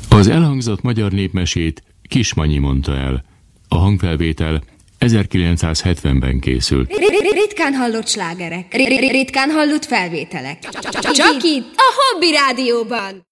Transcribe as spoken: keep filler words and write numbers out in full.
Az elhangzott magyar népmesét Kismanyi mondta el. A hangfelvétel ezerkilencszázhetvenben készült. Ritkán hallott slágerek, ritkán hallott felvételek. Csak itt, a Hobby Rádióban.